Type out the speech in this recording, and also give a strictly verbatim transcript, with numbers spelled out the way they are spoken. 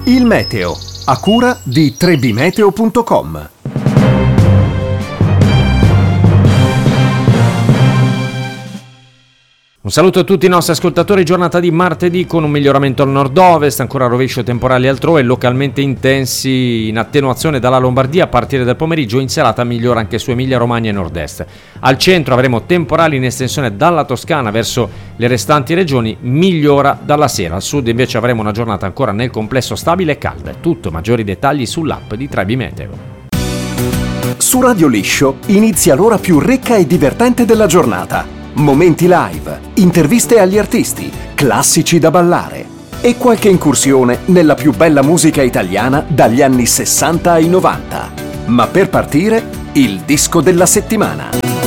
Il meteo, a cura di tre b meteo punto com. Un saluto a tutti i nostri ascoltatori, giornata di martedì con un miglioramento al nord-ovest, ancora rovescio temporali altrove, localmente intensi in attenuazione dalla Lombardia a partire dal pomeriggio, in serata migliora anche su Emilia Romagna e nord-est. Al centro avremo temporali in estensione dalla Toscana verso le restanti regioni, migliora dalla sera. Al sud invece avremo una giornata ancora nel complesso stabile e calda. Tutto, maggiori dettagli sull'app di tre B Meteo. Su Radio Liscio inizia l'ora più ricca e divertente della giornata. Momenti live, interviste agli artisti, classici da ballare e qualche incursione nella più bella musica italiana dagli anni sessanta ai novanta. Ma per partire, il disco della settimana.